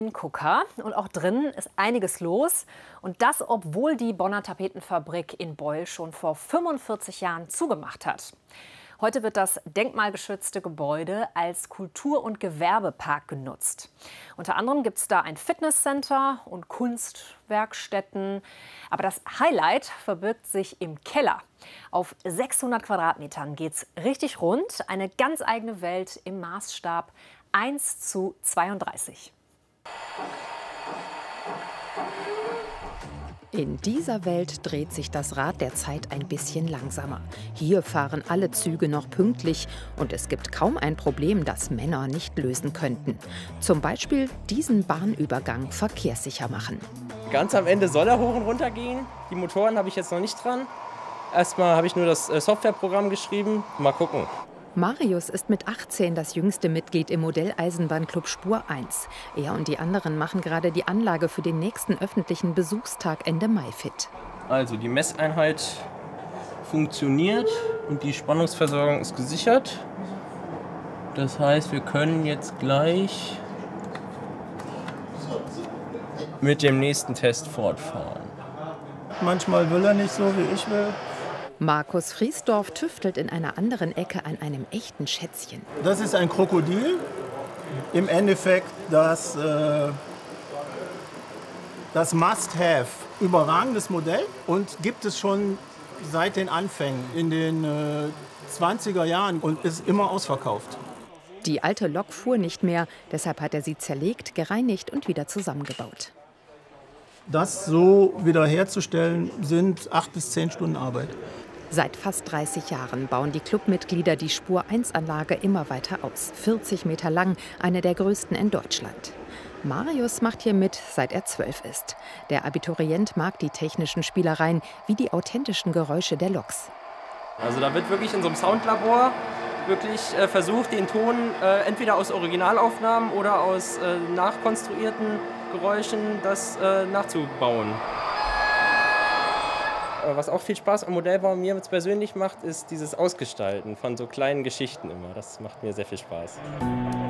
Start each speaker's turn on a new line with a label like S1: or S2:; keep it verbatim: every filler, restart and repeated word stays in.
S1: Gucker und auch drinnen ist einiges los. Und das, obwohl die Bonner Tapetenfabrik in Beul schon vor fünfundvierzig Jahren zugemacht hat. Heute wird das denkmalgeschützte Gebäude als Kultur- und Gewerbepark genutzt. Unter anderem gibt es da ein Fitnesscenter und Kunstwerkstätten. Aber das Highlight verbirgt sich im Keller. Auf sechshundert Quadratmetern geht es richtig rund. Eine ganz eigene Welt im Maßstab eins zu zweiunddreißig.
S2: In dieser Welt dreht sich das Rad der Zeit ein bisschen langsamer. Hier fahren alle Züge noch pünktlich und es gibt kaum ein Problem, das Männer nicht lösen könnten. Zum Beispiel diesen Bahnübergang verkehrssicher machen.
S3: Ganz am Ende soll er hoch und runter gehen. Die Motoren habe ich jetzt noch nicht dran. Erstmal habe ich nur das Softwareprogramm geschrieben. Mal gucken.
S2: Marius ist mit achtzehn das jüngste Mitglied im Modelleisenbahnclub Spur eins. Er und die anderen machen gerade die Anlage für den nächsten öffentlichen Besuchstag Ende Mai fit.
S3: Also die Messeinheit funktioniert und die Spannungsversorgung ist gesichert. Das heißt, wir können jetzt gleich mit dem nächsten Test fortfahren.
S4: Manchmal will er nicht so, wie ich will.
S2: Markus Friesdorf tüftelt in einer anderen Ecke an einem echten Schätzchen.
S4: Das ist ein Krokodil. Im Endeffekt das, äh, das Must-Have. Überragendes Modell und gibt es schon seit den Anfängen in den äh, zwanziger Jahren und ist immer ausverkauft.
S2: Die alte Lok fuhr nicht mehr, deshalb hat er sie zerlegt, gereinigt und wieder zusammengebaut.
S4: Das so wiederherzustellen sind acht bis zehn Stunden Arbeit.
S2: Seit fast dreißig Jahren bauen die Clubmitglieder die Spur eins Anlage immer weiter aus. vierzig Meter lang, eine der größten in Deutschland. Marius macht hier mit, seit er zwölf ist. Der Abiturient mag die technischen Spielereien wie die authentischen Geräusche der Loks.
S3: Also da wird wirklich in so einem Soundlabor wirklich äh, versucht, den Ton äh, entweder aus Originalaufnahmen oder aus äh, nachkonstruierten Geräuschen das äh, nachzubauen. Was auch viel Spaß am Modellbau mir jetzt persönlich macht, ist dieses Ausgestalten von so kleinen Geschichten immer. Das macht mir sehr viel Spaß.